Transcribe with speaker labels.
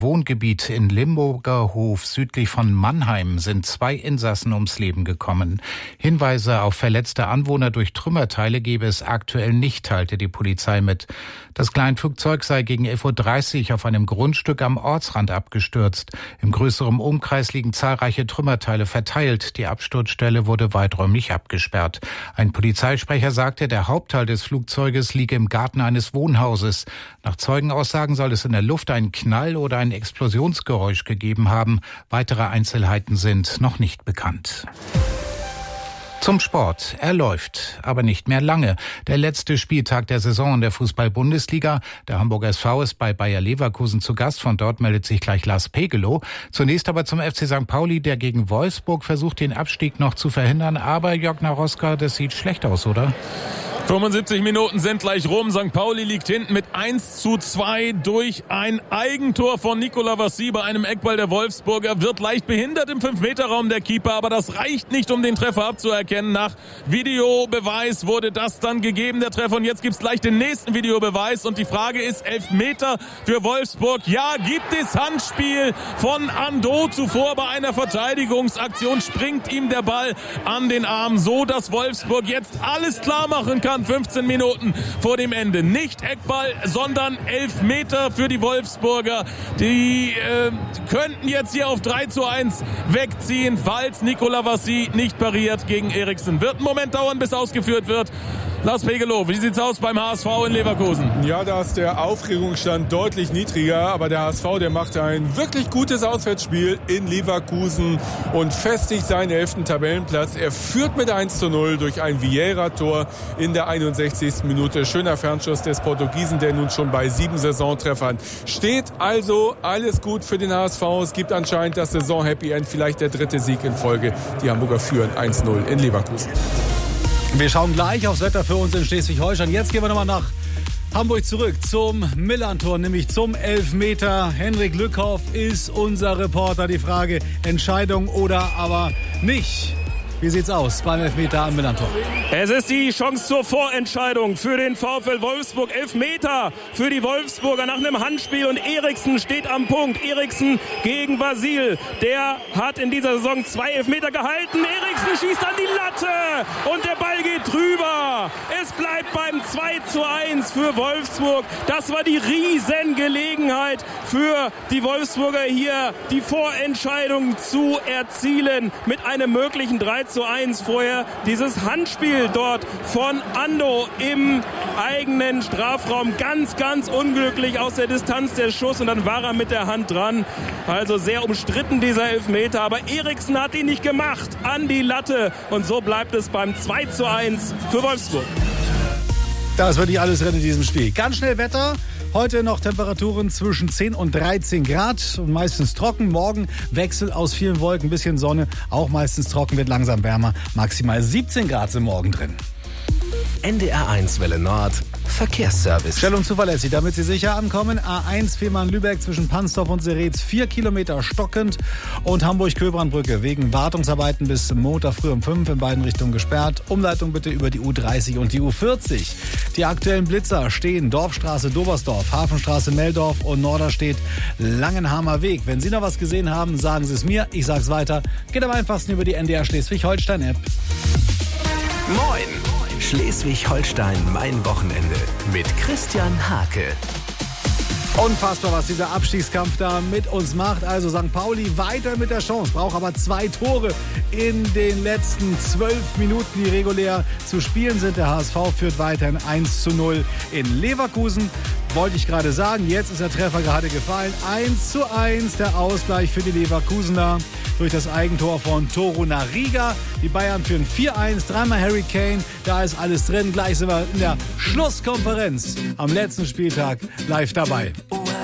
Speaker 1: Wohngebiet in Limburger Hof südlich von Mannheim sind 2 Insassen ums Leben gekommen. Hinweise auf verletzte Anwohner durch Trümmerteile gebe es aktuell nicht, teilte die Polizei mit. Das Kleinflugzeug sei gegen 11.30 Uhr auf einem Grundstück am Ortsrand abgestürzt. Im größeren Umkreis liegen zahlreiche Trümmerteile verteilt. Die Absturzstelle wurde weiträumig abgesperrt. Ein Polizeisprecher sagte, der Hauptteil des Flugzeuges liege im Garten eines Wohnhauses. Nach Zeugenaussagen soll es in der Luft einen Knall oder ein Explosionsgeräusch gegeben haben. Weitere Einzelheiten sind noch nicht bekannt. Zum Sport. Er läuft, aber nicht mehr lange. Der letzte Spieltag der Saison in der Fußball-Bundesliga. Der Hamburger SV ist bei Bayer Leverkusen zu Gast. Von dort meldet sich gleich Lars Pegelow. Zunächst aber zum FC St. Pauli, der gegen Wolfsburg versucht, den Abstieg noch zu verhindern. Aber Jörg Naroska, das sieht schlecht aus, oder?
Speaker 2: 75 Minuten sind gleich rum. St. Pauli liegt hinten mit 1:2 durch ein Eigentor von Nicolas Vassy bei einem Eckball der Wolfsburger. Wird leicht behindert im 5-Meter-Raum der Keeper, aber das reicht nicht, um den Treffer abzuerkennen. Nach Videobeweis wurde das dann gegeben, der Treffer. Und jetzt gibt's gleich den nächsten Videobeweis. Und die Frage ist, Elfmeter für Wolfsburg. Ja, gibt es Handspiel von Ando. Zuvor bei einer Verteidigungsaktion springt ihm der Ball an den Arm, so dass Wolfsburg jetzt alles klar machen kann. 15 Minuten vor dem Ende. Nicht Eckball, sondern Elfmeter für die Wolfsburger. Die könnten jetzt hier auf 3:1 wegziehen, falls Nicolas Vassy nicht pariert gegen Eriksen. Wird ein Moment dauern, bis ausgeführt wird. Lars Pegelow, wie sieht's aus beim HSV in Leverkusen?
Speaker 3: Ja, da ist der Aufregungsstand deutlich niedriger, aber der HSV, der macht ein wirklich gutes Auswärtsspiel in Leverkusen und festigt seinen 11. Tabellenplatz. Er führt mit 1:0 durch ein Vieira-Tor in der 61. Minute. Schöner Fernschuss des Portugiesen, der nun schon bei 7 Saisontreffern steht. Also alles gut für den HSV. Es gibt anscheinend das Saison-Happy End, vielleicht der 3. Sieg in Folge. Die Hamburger führen 1:0 in Leverkusen.
Speaker 4: Wir schauen gleich aufs Wetter für uns in Schleswig-Holstein. Jetzt gehen wir nochmal nach Hamburg zurück zum Millerntor, nämlich zum Elfmeter. Henrik Lückhoff ist unser Reporter. Die Frage, Entscheidung oder aber nicht. Wie sieht's aus beim Elfmeter am Millerntor?
Speaker 5: Es ist die Chance zur Vorentscheidung für den VfL Wolfsburg. Elfmeter für die Wolfsburger nach einem Handspiel und Eriksen steht am Punkt. Eriksen gegen Vasyl. Der hat in dieser Saison 2 Elfmeter gehalten. Eriksen schießt an die Latte und der Ball geht drüber. Es bleibt beim 2:1 für Wolfsburg. Das war die Riesengelegenheit für die Wolfsburger hier, die Vorentscheidung zu erzielen mit einem möglichen 3:1 vorher. Dieses Handspiel dort von Ando im eigenen Strafraum. Ganz, ganz unglücklich aus der Distanz der Schuss und dann war er mit der Hand dran. Also sehr umstritten dieser Elfmeter, aber Eriksen hat ihn nicht gemacht an die Latte und so bleibt es beim 2:1 für Wolfsburg.
Speaker 4: Das wird nicht alles rennen in diesem Spiel. Ganz schnell Wetter. Heute noch Temperaturen zwischen 10 und 13 Grad und meistens trocken. Morgen Wechsel aus vielen Wolken, bisschen Sonne, auch meistens trocken, wird langsam wärmer. Maximal 17 Grad sind morgen drin.
Speaker 6: NDR1 Welle Nord, Verkehrsservice.
Speaker 4: Schnell und zuverlässig, damit Sie sicher ankommen. A1 Fehmarn-Lübeck zwischen Pansdorf und Seretz 4 Kilometer stockend und Hamburg-Köbrandbrücke wegen Wartungsarbeiten bis Montag früh um 5 in beiden Richtungen gesperrt. Umleitung bitte über die U30 und die U40. Die aktuellen Blitzer stehen Dorfstraße Dobersdorf, Hafenstraße Meldorf und Norderstedt Langenhamer Weg. Wenn Sie noch was gesehen haben, sagen Sie es mir, ich sag's weiter. Geht am einfachsten über die NDR Schleswig-Holstein-App.
Speaker 6: Moin! Schleswig-Holstein, mein Wochenende mit Christian Hake.
Speaker 4: Unfassbar, was dieser Abstiegskampf da mit uns macht. Also St. Pauli weiter mit der Chance, braucht aber 2 Tore in den letzten 12 Minuten, die regulär zu spielen sind. Der HSV führt weiterhin 1:0 in Leverkusen. Wollte ich gerade sagen, jetzt ist der Treffer gerade gefallen. 1:1 der Ausgleich für die Leverkusener durch das Eigentor von Toru Nariga. Die Bayern führen 4:1, 3-mal Harry Kane. Da ist alles drin. Gleich sind wir in der Schlusskonferenz am letzten Spieltag live dabei.